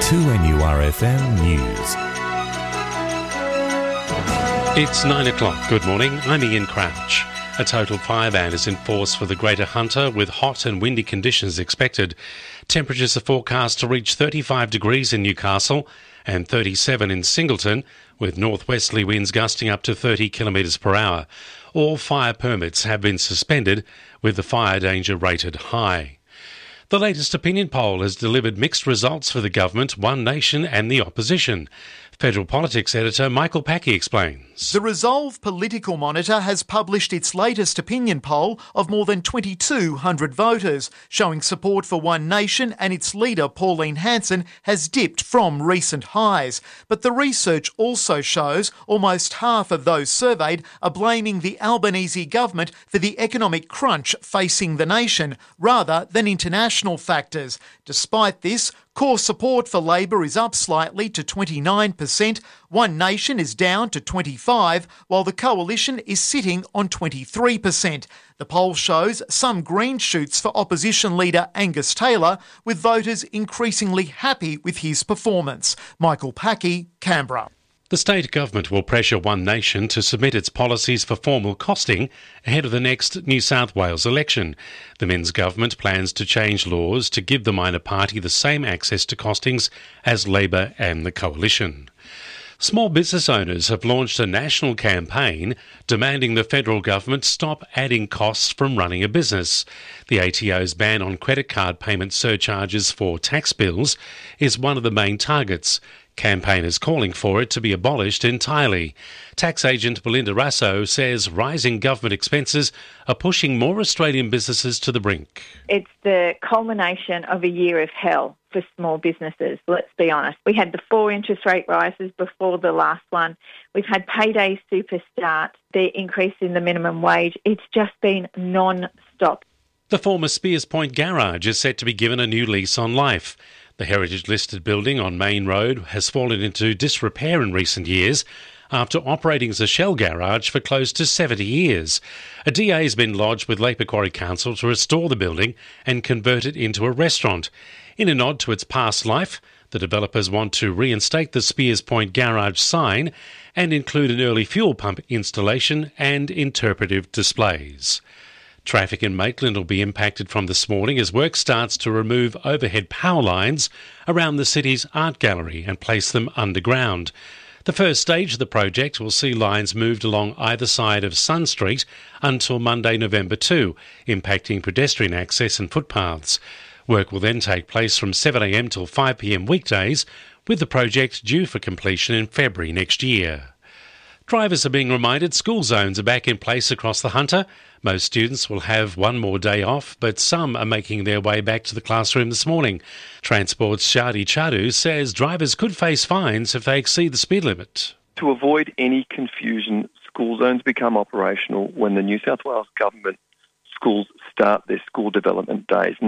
2NURFM News. It's 9 o'clock. Good morning. I'm Ian Crouch. A total fire ban is in force for the Greater Hunter with hot and windy conditions expected. Temperatures are forecast to reach 35 degrees in Newcastle and 37 in Singleton, with northwesterly winds gusting up to 30 kilometres per hour. All fire permits have been suspended, with the fire danger rated high. The latest opinion poll has delivered mixed results for the government, One Nation and the opposition. Federal Politics editor Michael Packey explains. The Resolve Political Monitor has published its latest opinion poll of more than 2,200 voters, showing support for One Nation, and its leader Pauline Hanson has dipped from recent highs. But the research also shows almost half of those surveyed are blaming the Albanese government for the economic crunch facing the nation, rather than international factors. Despite this, core support for Labor is up slightly to 29%, One Nation is down to 25%, while the Coalition is sitting on 23%. The poll shows some green shoots for opposition leader Angus Taylor, with voters increasingly happy with his performance. Michael Packey, Canberra. The state government will pressure One Nation to submit its policies for formal costing ahead of the next New South Wales election. The Men's government plans to change laws to give the minor party the same access to costings as Labor and the Coalition. Small business owners have launched a national campaign demanding the federal government stop adding costs from running a business. The ATO's ban on credit card payment surcharges for tax bills is one of the main targets. Campaigners calling for it to be abolished entirely. Tax agent Belinda Rasso says rising government expenses are pushing more Australian businesses to the brink. It's the culmination of a year of hell for small businesses, let's be honest. We had the 4 interest rate rises before the last one. We've had payday super start, the increase in the minimum wage. It's just been non-stop. The former Spears Point garage is set to be given a new lease on life. The heritage-listed building on Main Road has fallen into disrepair in recent years after operating as a shell garage for close to 70 years. A DA has been lodged with Laper Quarry Council to restore the building and convert it into a restaurant. In a nod to its past life, the developers want to reinstate the Spears Point garage sign and include an early fuel pump installation and interpretive displays. Traffic in Maitland will be impacted from this morning as work starts to remove overhead power lines around the city's art gallery and place them underground. The first stage of the project will see lines moved along either side of Sun Street until Monday, November 2, impacting pedestrian access and footpaths. Work will then take place from 7am till 5pm weekdays, with the project due for completion in February next year. Drivers are being reminded school zones are back in place across the Hunter. Most students will have one more day off, but some are making their way back to the classroom this morning. Transport's Shadi Chadu says drivers could face fines if they exceed the speed limit. To avoid any confusion, school zones become operational when the New South Wales Government schools start their school development days.